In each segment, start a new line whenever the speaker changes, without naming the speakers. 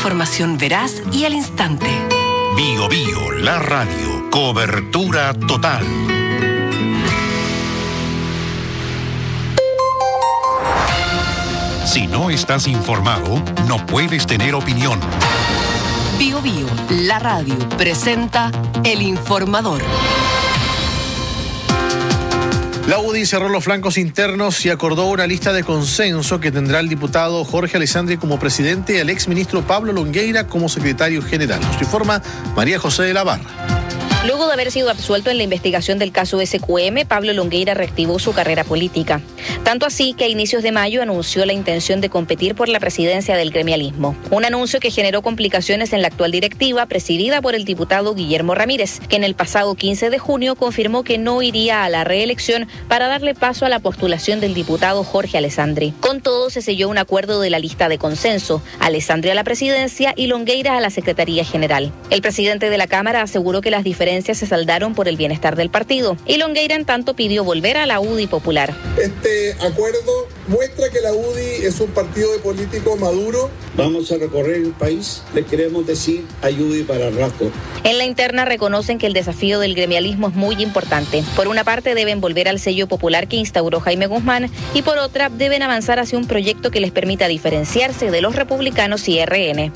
información veraz y al instante.
Bio Bio, la radio. Cobertura total. Si no estás informado, no puedes tener opinión.
Bio Bio, la radio, presenta El Informador.
La UDI cerró los flancos internos y acordó una lista de consenso que tendrá el diputado Jorge Alessandri como presidente y al exministro Pablo Longueira como secretario general. Nos informa María José de la Barra.
Luego de haber sido absuelto en la investigación del caso SQM, Pablo Longueira reactivó su carrera política. Tanto así que a inicios de mayo anunció la intención de competir por la presidencia del gremialismo. Un anuncio que generó complicaciones en la actual directiva, presidida por el diputado Guillermo Ramírez, que en el pasado 15 de junio confirmó que no iría a la reelección para darle paso a la postulación del diputado Jorge Alessandri. Con todo, se selló un acuerdo de la lista de consenso: Alessandri a la presidencia y Longueira a la secretaría general. El presidente de la Cámara aseguró que las diferencias se saldaron por el bienestar del partido, y Longueira en tanto pidió volver a la UDI popular.
Este acuerdo muestra que la UDI es un partido de político maduro.
Vamos a recorrer el país, les queremos decir UDI para el rato.
En la interna reconocen que el desafío del gremialismo es muy importante. Por una parte deben volver al sello popular que instauró Jaime Guzmán, y por otra deben avanzar hacia un proyecto que les permita diferenciarse de los republicanos y RN.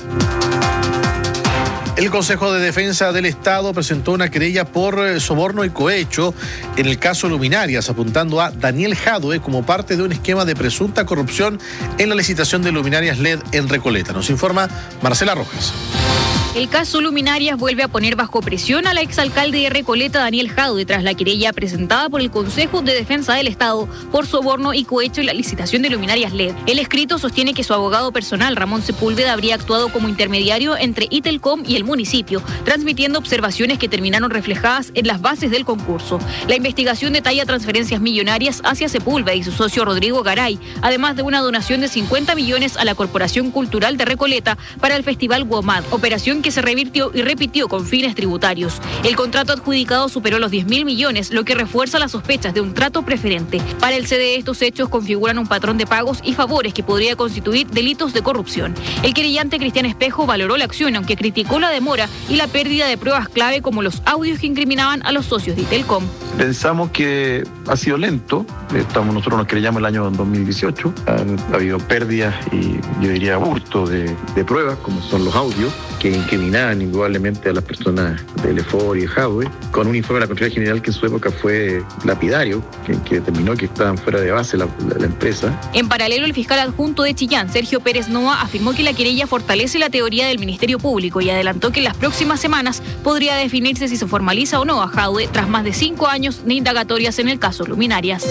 El Consejo de Defensa del Estado presentó una querella por soborno y cohecho en el caso Luminarias, apuntando a Daniel Jadwe como parte de un esquema de presunta corrupción en la licitación de luminarias LED en Recoleta. Nos informa Marcela Rojas.
El caso Luminarias vuelve a poner bajo presión al exalcalde de Recoleta, Daniel Jadwe, tras la querella presentada por el Consejo de Defensa del Estado por soborno y cohecho en la licitación de luminarias LED. El escrito sostiene que su abogado personal, Ramón Sepúlveda, habría actuado como intermediario entre Itelcom y el municipio, transmitiendo observaciones que terminaron reflejadas en las bases del concurso. La investigación detalla transferencias millonarias hacia Sepúlveda y su socio Rodrigo Garay, además de una donación de 50 millones a la Corporación Cultural de Recoleta para el Festival Guamad, operación que se revirtió y repitió con fines tributarios. El contrato adjudicado superó los 10.000 millones, lo que refuerza las sospechas de un trato preferente. Para el CDE, estos hechos configuran un patrón de pagos y favores que podría constituir delitos de corrupción. El querellante Cristian Espejo valoró la acción, aunque criticó la demora y la pérdida de pruebas clave como los audios que incriminaban a los socios de Itelcom.
Pensamos que ha sido lento. Nosotros nos querellamos el año 2018. Ha habido pérdidas y yo diría hurto de pruebas, como son los audios, que incriminaban indudablemente a las personas del EFOR y de Jadwe, con un informe de la Contraloría General que en su época fue lapidario, que determinó que estaban fuera de base la empresa.
En paralelo, el fiscal adjunto de Chillán, Sergio Pérez Noa, afirmó que la querella fortalece la teoría del Ministerio Público y adelantó que en las próximas semanas podría definirse si se formaliza o no a Jadwe tras más de 5 años de indagatorias en el caso Luminarias.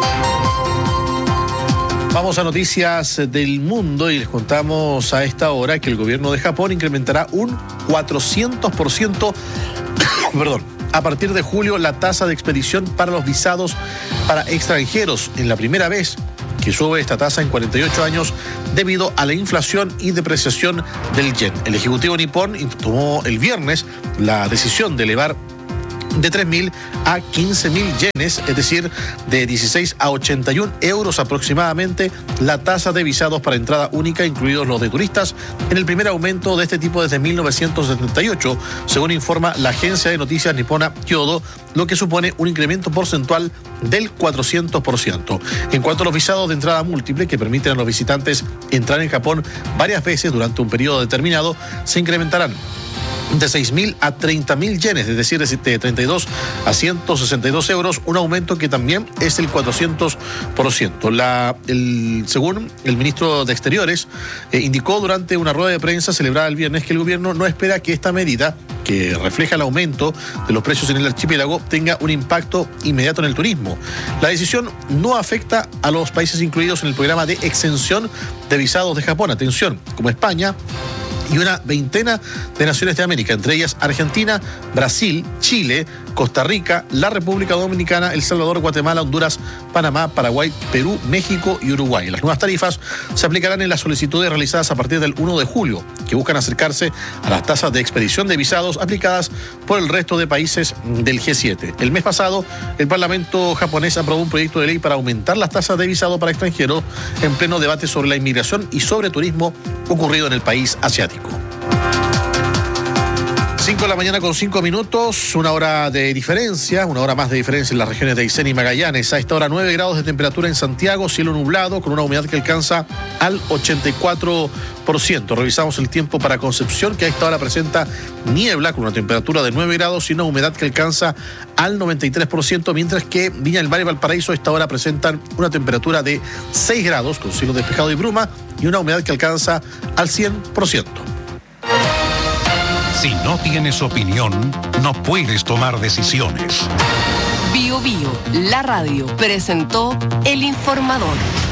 Vamos a noticias del mundo y les contamos a esta hora que el gobierno de Japón incrementará un 400% a partir de julio la tasa de expedición para los visados para extranjeros, en la primera vez que sube esta tasa en 48 años debido a la inflación y depreciación del yen. El ejecutivo nipón tomó el viernes la decisión de elevar de 3.000 a 15.000 yenes, es decir, de 16 a 81 euros aproximadamente, la tasa de visados para entrada única, incluidos los de turistas, en el primer aumento de este tipo desde 1978, según informa la agencia de noticias nipona Kyodo, lo que supone un incremento porcentual del 400%. En cuanto a los visados de entrada múltiple, que permiten a los visitantes entrar en Japón varias veces durante un periodo determinado, se incrementarán de 6.000 a 30.000 yenes, es decir, de 32 a 162 euros, un aumento que también es el 400%. Según el ministro de Exteriores, indicó durante una rueda de prensa celebrada el viernes que el gobierno no espera que esta medida, que refleja el aumento de los precios en el archipiélago, tenga un impacto inmediato en el turismo. La decisión no afecta a los países incluidos en el programa de exención de visados de Japón, atención, como España y una veintena de naciones de América, entre ellas Argentina, Brasil, Chile, Costa Rica, la República Dominicana, El Salvador, Guatemala, Honduras, Panamá, Paraguay, Perú, México y Uruguay. Las nuevas tarifas se aplicarán en las solicitudes realizadas a partir del 1 de julio, que buscan acercarse a las tasas de expedición de visados aplicadas por el resto de países del G7. El mes pasado, el Parlamento japonés aprobó un proyecto de ley para aumentar las tasas de visado para extranjeros en pleno debate sobre la inmigración y sobre turismo ocurrido en el país asiático. 5 de la mañana con 5 minutos, una hora de diferencia, una hora más de diferencia en las regiones de Aysén y Magallanes. A esta hora 9 grados de temperatura en Santiago, cielo nublado con una humedad que alcanza al 84%. Revisamos el tiempo para Concepción, que a esta hora presenta niebla con una temperatura de 9 grados y una humedad que alcanza al 93%, mientras que Viña del Mar y Valparaíso a esta hora presentan una temperatura de 6 grados con cielo despejado y bruma y una humedad que alcanza al 100%.
Si no tienes opinión, no puedes tomar decisiones.
Bio Bio, la radio, presentó El Informador.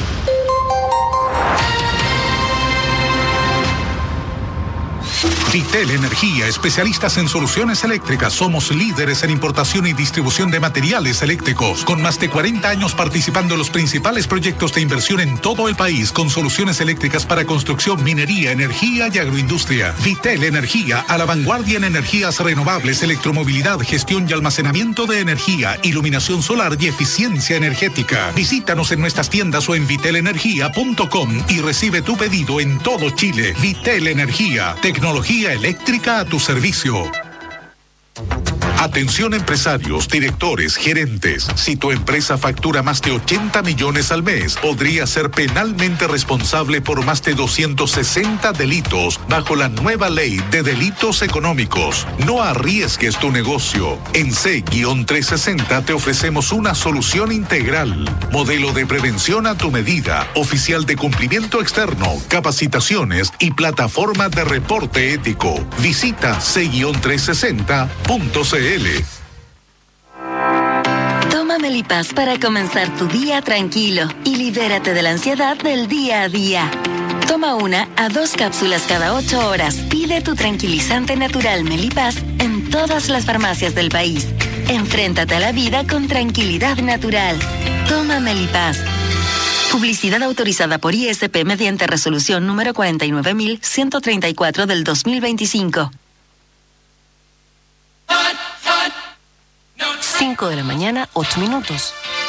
Vitel Energía, especialistas en soluciones eléctricas. Somos líderes en importación y distribución de materiales eléctricos, con más de 40 años participando en los principales proyectos de inversión en todo el país, con soluciones eléctricas para construcción, minería, energía y agroindustria. Vitel Energía, a la vanguardia en energías renovables, electromovilidad, gestión y almacenamiento de energía, iluminación solar y eficiencia energética. Visítanos en nuestras tiendas o en vitelenergia.com y recibe tu pedido en todo Chile. Vitel Energía, tecnología eléctrica a tu servicio. Atención empresarios, directores, gerentes. Si tu empresa factura más de 80 millones al mes, podría ser penalmente responsable por más de 260 delitos bajo la nueva ley de delitos económicos. No arriesgues tu negocio. En C-360 te ofrecemos una solución integral. Modelo de prevención a tu medida, oficial de cumplimiento externo, capacitaciones y plataforma de reporte ético. Visita C-360.cl.
Toma Melipaz para comenzar tu día tranquilo y libérate de la ansiedad del día a día. Toma 1 a 2 cápsulas cada 8 horas. Pide tu tranquilizante natural Melipaz en todas las farmacias del país. Enfréntate a la vida con tranquilidad natural. Toma Melipaz. Publicidad autorizada por ISP mediante resolución número 49.134 del 2025.
5 de la mañana, 8 minutos.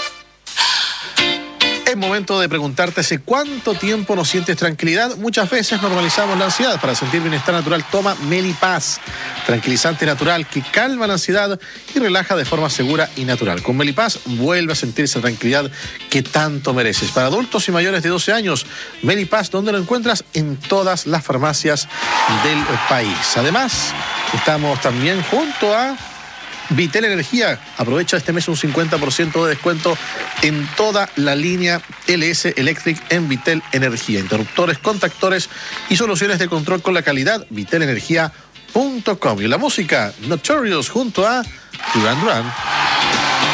Es momento de preguntarte hace cuánto tiempo no sientes tranquilidad. Muchas veces normalizamos la ansiedad. Para sentir bienestar natural, toma Melipaz, tranquilizante natural que calma la ansiedad y relaja de forma segura y natural. Con Melipaz vuelve a sentir esa tranquilidad que tanto mereces. Para adultos y mayores de 12 años, Melipaz, ¿dónde lo encuentras? En todas las farmacias del país. Además, estamos también junto a Vitel Energía. Aprovecha este mes un 50% de descuento en toda la línea LS Electric en Vitel Energía. Interruptores, contactores y soluciones de control con la calidad. vitelenergia.com. Y la música, Notorious junto a Duran Duran.